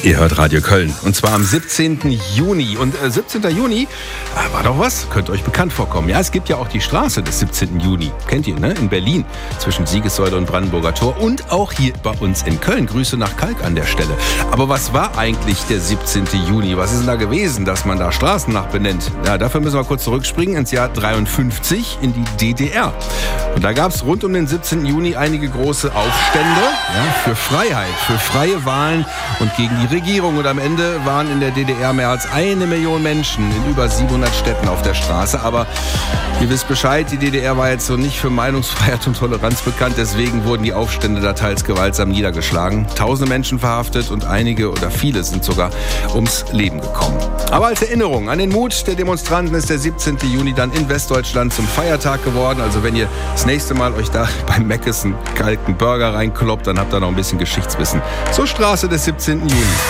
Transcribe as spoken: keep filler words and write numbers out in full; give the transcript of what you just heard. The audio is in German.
Ihr hört Radio Köln und zwar am siebzehnten Juni. Und äh, siebzehnten Juni äh, war doch was, könnte euch bekannt vorkommen. Ja, es gibt ja auch die Straße des siebzehnten Juni. Kennt ihr, ne? In Berlin zwischen Siegessäule und Brandenburger Tor und auch hier bei uns in Köln. Grüße nach Kalk an der Stelle. Aber was war eigentlich der siebzehnten Juni? Was ist denn da gewesen, dass man da Straßen nach benennt? Ja, dafür müssen wir kurz zurückspringen ins Jahr dreiundfünfzig in die D D R. Und da gab es rund um den siebzehnten Juni einige große Aufstände, ja, für Freiheit, für freie Wahlen und gegen die Regierung. Und am Ende waren in der D D R mehr als eine Million Menschen in über siebenhundert Städten auf der Straße. Aber ihr wisst Bescheid, die D D R war jetzt so nicht für Meinungsfreiheit und Toleranz bekannt. Deswegen wurden die Aufstände da teils gewaltsam niedergeschlagen. Tausende Menschen verhaftet und einige oder viele sind sogar ums Leben gekommen. Aber als Erinnerung an den Mut der Demonstranten ist der siebzehnten Juni dann in Westdeutschland zum Feiertag geworden. Also wenn ihr das nächste Mal euch da beim Meckes einen kalten Burger reinkloppt, dann habt ihr noch ein bisschen Geschichtswissen zur Straße des siebzehnten Juni.